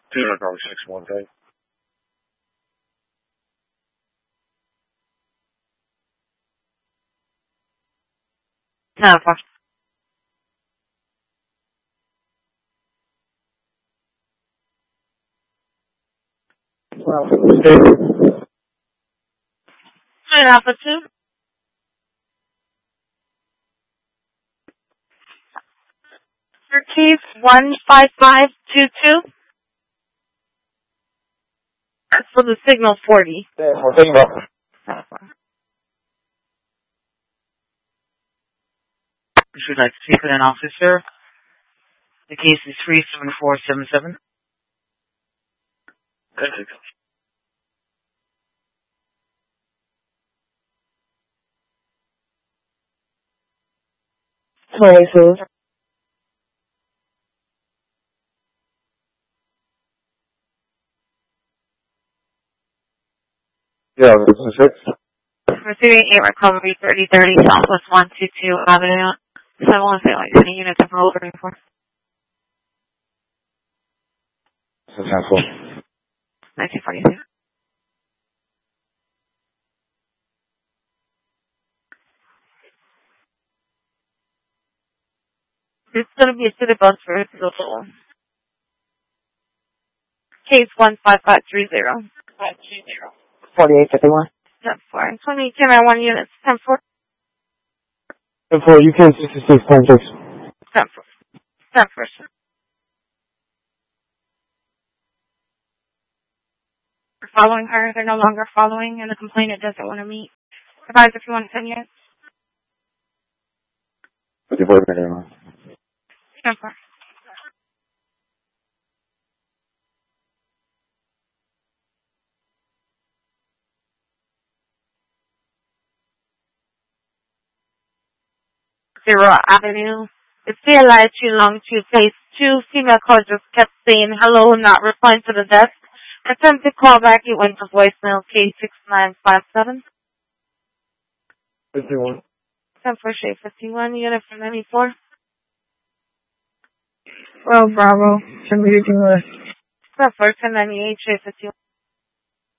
20615. No, fuck. Alpha 2. Your case 15522. For the signal 40. We're thinking about. Would you like to speak with an officer? The case is 37477. Sorry, sir. Yeah, this is it. Receiving 8 recovery 3030 Southwest 122 Avenue. 716, any units of roll for? Successful. 1942. This is going to be a city bus for local. Case 15530. 4851. 10-4. 20, 10 I 1 units. 10-4. 10-4, you can 66.6. 10-4. 10-4. We're following her. They're no longer following, and the complainant doesn't want to meet. Advise if you want to 10 units. 54 minutes. 10-4. Zero Avenue. It's CLI 2 long 2 place 2. Female caller just kept saying hello, not replying to the desk. Attempt to call back. It went to voicemail. K6957. 51. 10-4 Shade 51. Unit from 94. Well, Bravo. 10-4, 10-4 1098 Shade 51.